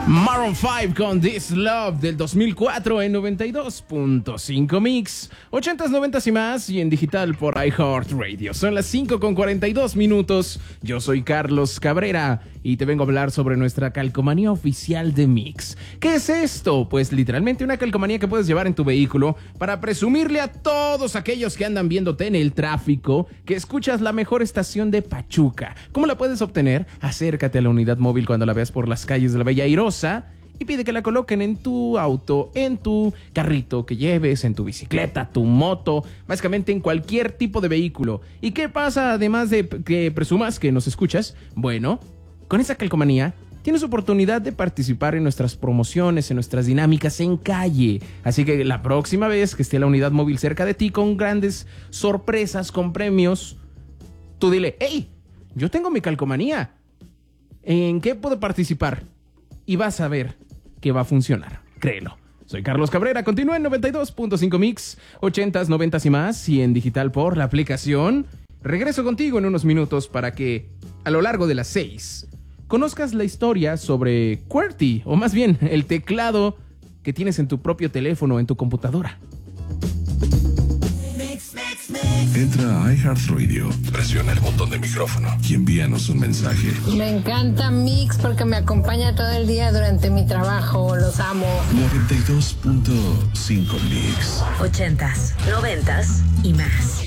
Maroon 5 con This Love del 2004 en 92.5 Mix, 80s, 90s y más, y en digital por iHeartRadio. Son las 5:42. Yo soy Carlos Cabrera y te vengo a hablar sobre nuestra calcomanía oficial de Mix. ¿Qué es esto? Pues literalmente una calcomanía que puedes llevar en tu vehículo para presumirle a todos aquellos que andan viéndote en el tráfico que escuchas la mejor estación de Pachuca. ¿Cómo la puedes obtener? Acércate a la unidad móvil cuando la veas por las calles de la Bella Airosa y pide que la coloquen en tu auto, en tu carrito que lleves, en tu bicicleta, tu moto, básicamente en cualquier tipo de vehículo. ¿Y qué pasa además de que presumas que nos escuchas? Bueno, con esa calcomanía tienes oportunidad de participar en nuestras promociones, en nuestras dinámicas en calle. Así que la próxima vez que esté la unidad móvil cerca de ti con grandes sorpresas, con premios, tú dile: ¡Hey! Yo tengo mi calcomanía. ¿En qué puedo participar? Y vas a ver que va a funcionar. Créelo. Soy Carlos Cabrera. Continúa en 92.5 Mix, 80s, 90s y más, y en digital por la aplicación. Regreso contigo en unos minutos para que, a lo largo de las 6, conozcas la historia sobre QWERTY, o más bien, el teclado que tienes en tu propio teléfono o en tu computadora. Entra a iHeartRadio, presiona el botón de micrófono y envíanos un mensaje. Me encanta Mix porque me acompaña todo el día durante mi trabajo. Los amo. 92.5 Mix. 80s, 90s y más.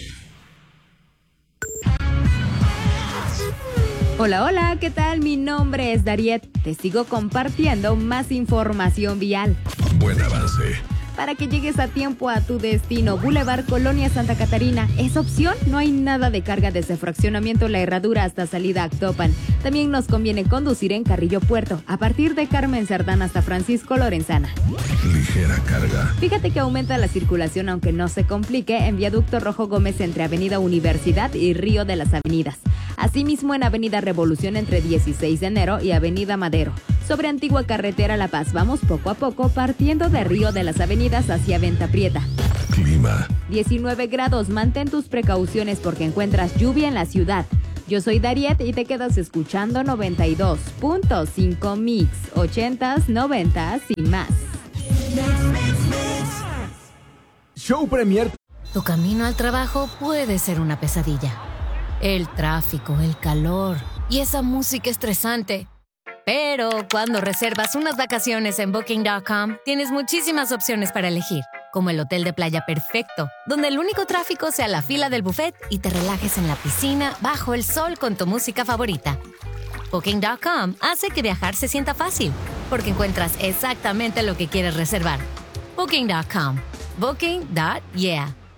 Hola, hola, ¿qué tal? Mi nombre es Dariet. Te sigo compartiendo más información vial. Buen avance. Para que llegues a tiempo a tu destino, Boulevard Colonia Santa Catarina. ¿Es opción? No hay nada de carga desde Fraccionamiento La Herradura hasta salida Actopan. También nos conviene conducir en Carrillo Puerto, a partir de Carmen Cerdán hasta Francisco Lorenzana. Ligera carga. Fíjate que aumenta la circulación, aunque no se complique, en Viaducto Rojo Gómez entre Avenida Universidad y Río de las Avenidas. Asimismo en Avenida Revolución entre 16 de enero y Avenida Madero. Sobre Antigua Carretera La Paz, vamos poco a poco partiendo de Río de las Avenidas hacia Venta Prieta. Clima. 19 grados, mantén tus precauciones porque encuentras lluvia en la ciudad. Yo soy Dariet y te quedas escuchando 92.5 Mix, 80s, 90s y más. Show Premier. Tu camino al trabajo puede ser una pesadilla. El tráfico, el calor y esa música estresante. Pero cuando reservas unas vacaciones en Booking.com, tienes muchísimas opciones para elegir, como el hotel de playa perfecto, donde el único tráfico sea la fila del buffet y te relajes en la piscina bajo el sol con tu música favorita. Booking.com hace que viajar se sienta fácil, porque encuentras exactamente lo que quieres reservar. Booking.com. Booking.yeah.